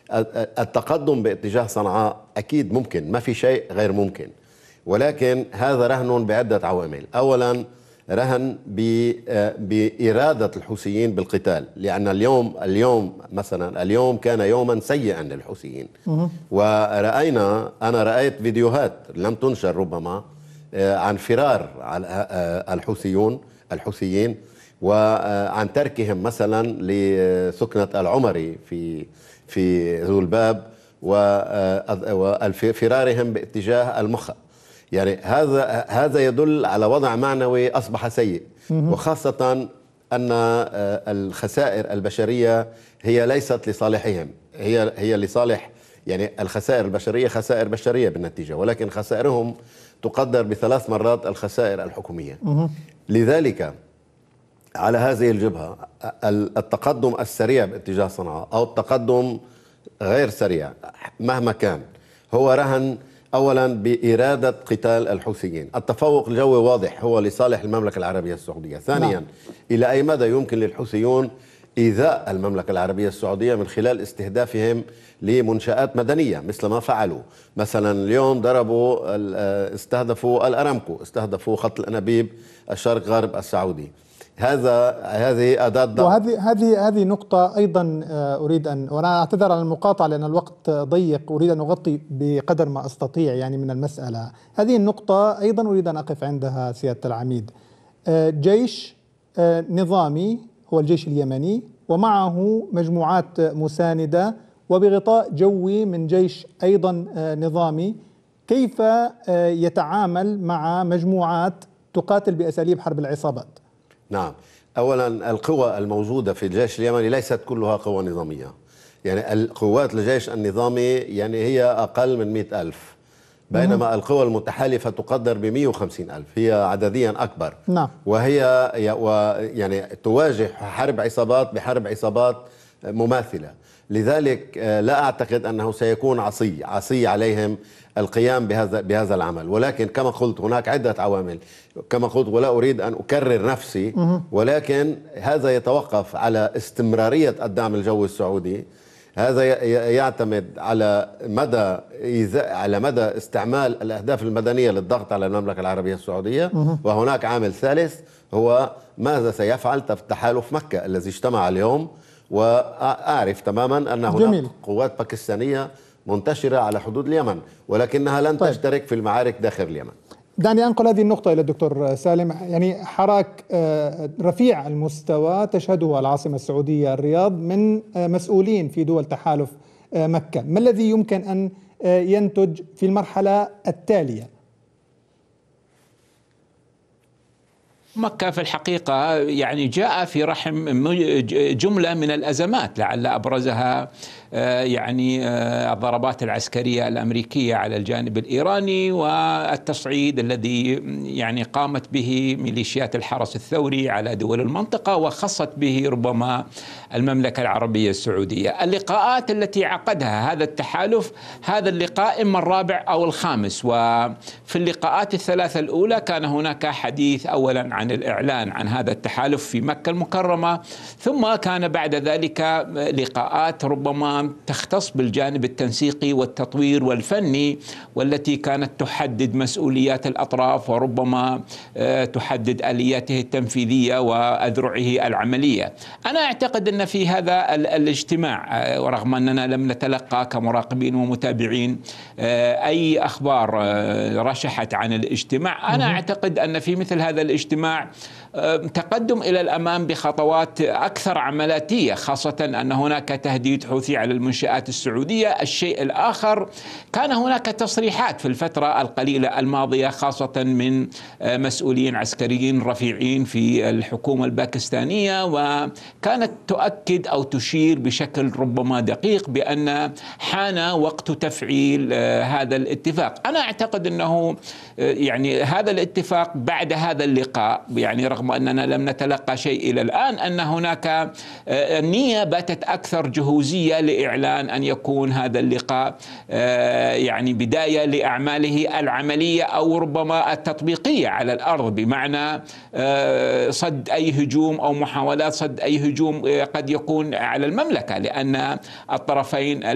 التقدم باتجاه صنعاء أكيد ممكن، ما في شيء غير ممكن، ولكن هذا رهن بعدة عوامل. أولا رهن بإرادة الحوثيين بالقتال، لأن اليوم كان يوما سيئا للحوثيين. أنا رأيت فيديوهات لم تنشر ربما عن فرار الحوثيين وعن تركهم مثلا لسكنة العمري في ذو الباب وفرارهم باتجاه المخا. يعني هذا يدل على وضع معنوي أصبح سيء، وخاصة أن الخسائر البشرية هي ليست لصالحهم، هي لصالح، يعني الخسائر البشرية خسائر بشرية بالنتيجة، ولكن خسائرهم تقدر ب3 مرات الخسائر الحكومية. لذلك على هذه الجبهة التقدم السريع باتجاه صنعاء أو التقدم غير سريع مهما كان هو رهن أولا بإرادة قتال الحوثيين. التفوق الجوي واضح هو لصالح المملكة العربية السعودية. ثانيا، إلى أي مدى يمكن للحوثيون إيذاء المملكة العربية السعودية من خلال استهدافهم لمنشآت مدنية مثل ما فعلوا مثلا اليوم استهدفوا الأرامكو، استهدفوا خط الأنابيب الشرق غرب السعودي. هذه أداة وهذه نقطة أيضا أريد وأنا أعتذر عن المقاطعة لأن الوقت ضيق، أريد أن أغطي بقدر ما أستطيع يعني من المسألة. هذه النقطة أيضا أريد أن أقف عندها سيادة العميد. جيش نظامي هو الجيش اليمني ومعه مجموعات مساندة وبغطاء جوي من جيش أيضا نظامي، كيف يتعامل مع مجموعات تقاتل بأساليب حرب العصابات؟ نعم، أولا القوى الموجودة في الجيش اليمني ليست كلها قوى نظامية، يعني القوات الجيش النظامي يعني هي أقل من 100,000، بينما القوى المتحالفة تقدر ب150,000، هي عدديا أكبر. نعم. وهي يعني تواجه حرب عصابات بحرب عصابات مماثلة. لذلك لا أعتقد أنه سيكون عصي عليهم القيام بهذا العمل، ولكن كما قلت هناك عدة عوامل كما قلت، ولا أريد أن أكرر نفسي، ولكن هذا يتوقف على استمرارية الدعم الجوي السعودي. هذا يعتمد على مدى استعمال الأهداف المدنية للضغط على المملكة العربية السعودية. وهناك عامل ثالث هو ماذا سيفعل تحالف مكة الذي اجتمع اليوم، وأعرف تماما أن هناك قوات باكستانية منتشرة على حدود اليمن، ولكنها لن تشترك في المعارك داخل اليمن. دعني أنقل هذه النقطة إلى الدكتور سالم. يعني حراك رفيع المستوى تشهده العاصمة السعودية الرياض من مسؤولين في دول تحالف مكة، ما الذي يمكن أن ينتج في المرحلة التالية؟ مكة في الحقيقة يعني جاء في رحم جملة من الأزمات، لعل أبرزها يعني الضربات العسكرية الأمريكية على الجانب الإيراني والتصعيد الذي يعني قامت به ميليشيات الحرس الثوري على دول المنطقة وخصت به ربما المملكة العربية السعودية. اللقاءات التي عقدها هذا التحالف، هذا اللقاء إما الرابع أو الخامس، وفي اللقاءات الثلاثة الأولى كان هناك حديث أولا عن الإعلان عن هذا التحالف في مكة المكرمة، ثم كان بعد ذلك لقاءات ربما تختص بالجانب التنسيقي والتطوير والفني، والتي كانت تحدد مسؤوليات الأطراف وربما تحدد آلياته التنفيذية وأذرعه العملية. أنا أعتقد أن في هذا الاجتماع، ورغم أننا لم نتلقى كمراقبين ومتابعين أي أخبار رشحت عن الاجتماع، أنا أعتقد أن في مثل هذا الاجتماع تقدم إلى الأمام بخطوات أكثر عملاتية، خاصة أن هناك تهديد حوثي على المنشآت السعودية. الشيء الآخر، كان هناك تصريحات في الفترة القليلة الماضية خاصة من مسؤولين عسكريين رفيعين في الحكومة الباكستانية، وكانت تؤكد أو تشير بشكل ربما دقيق بأن حان وقت تفعيل هذا الاتفاق. أنا أعتقد أنه يعني هذا الاتفاق بعد هذا اللقاء، يعني رغم أننا لم نتلقى شيء إلى الآن، أن هناك النية باتت أكثر جهوزية لإعلان أن يكون هذا اللقاء يعني بداية لأعماله العملية أو ربما التطبيقية على الأرض، بمعنى صد أي هجوم أو محاولات صد أي هجوم قد يكون على المملكة، لأن الطرفين